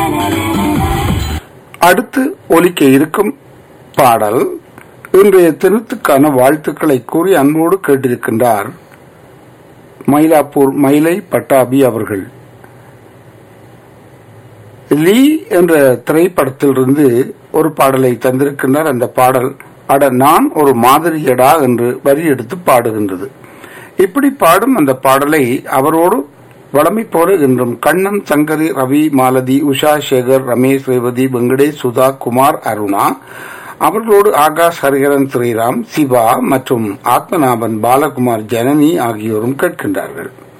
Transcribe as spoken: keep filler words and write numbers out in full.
அடுத்து ஒலிக்க இருக்கும் பாடல் இன்றைய தினத்துக்கான வாழ்த்துக்களை கூறி அன்போடு கேட்டிருக்கின்றார் மயிலாப்பூர் மயிலை பட்டாபி அவர்கள். லீ என்ற திரைப்படத்திலிருந்து ஒரு பாடலை தந்திருக்கின்றார். அந்த பாடல் அட நான் ஒரு மாதிரியடா என்று வரி எடுத்து பாடுகின்றது. இப்படி பாடும் அந்த பாடலை அவரோடு வளமை போல என்றும் கண்ணன், சங்கரி, ரவி, மாலதி, உஷா, சேகர், ரமேஷ், ரேவதி, வெங்கடேஷ், சுதா, குமார், அருணா அவர்களோடு ஆகாஷ், ஹரிஹரன், ஸ்ரீராம், சிவா மற்றும் ஆத்மநாபன், பாலகுமார், ஜனனி ஆகியோரும் கேட்கின்றார்கள்.